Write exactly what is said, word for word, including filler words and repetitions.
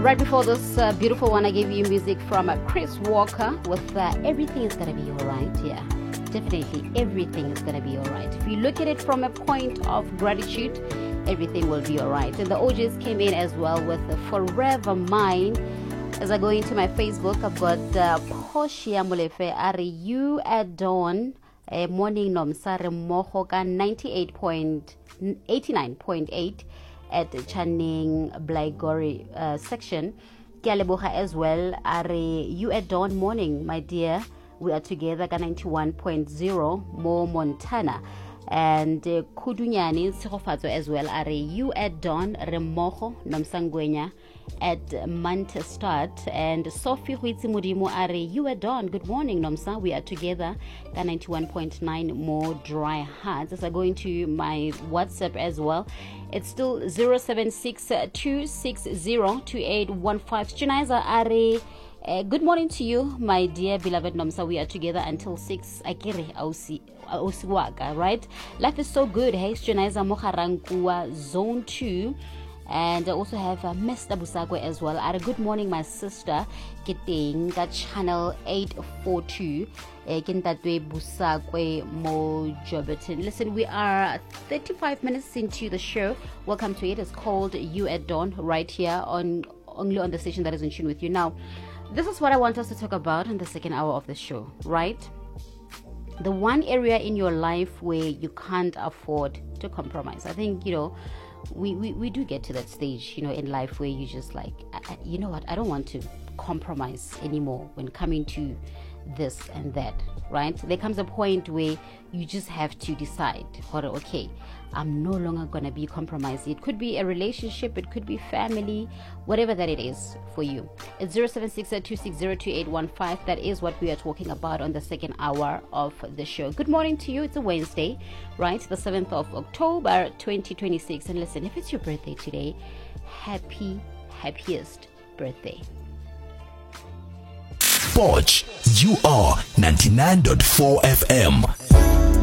Right before this uh, beautiful one, I gave you music from uh, Chris Walker with uh, Everything is Gonna Be Alright. Yeah, definitely everything is gonna be alright. If you look at it from a point of gratitude, everything will be alright. And the O Js came in as well with uh, Forever Mine. As I go into my Facebook, I've got uh, Portia Molefe, Are You at Dawn? Uh, morning Nomsare Mohoka ninety-eight point eighty-nine point eight at Channing Blaigori uh, section. Kialeboha as well. Are you at dawn? Morning, my dear. We are together. ninety-one point zero Mo Montana. And uh, Kudunyani Sirofazo as well. Are you at dawn? Remoho Nomsangwenya at Mantestad. And Sophie Huitsi Mudimo, are you at dawn? Good morning, Nomsa. We are together. ninety-one point nine More Dry Hearts. As I go into my WhatsApp as well, it's still zero seven six two six zero two eight one five. Junaiza Are. Uh, good morning to you, my dear beloved Nomsa. We are together until six. Akere ausi ausiwaga, right? Life is so good. Hey, Junaiza Moharangua Zone two. And I also have uh, Mister Busagwe as well. Are good morning, my sister. Getting that channel eight forty-two. Kintatwe Busagwe Mo Joberton. Listen, we are thirty-five minutes into the show. Welcome to it. It's called You at Dawn, right here on only on the station that is in tune with you. Now, this is what I want us to talk about in the second hour of the show, right? The one area in your life where you can't afford to compromise. I think, you know, we, we, we do get to that stage, you know, in life where you just like, I, I, you know what, I don't want to compromise anymore when coming to this and that, right? There comes a point where you just have to decide, okay, I'm no longer going to be compromised. It could be a relationship, it could be family, whatever that it is for you. It's zero seven six two six zero two eight one five. That is what we are talking about on the second hour of the show. Good morning to you. It's a Wednesday, right? The seventh of October twenty twenty-six. And listen, if it's your birthday today, happy, happiest birthday. Forge, you are ninety-nine point four F M.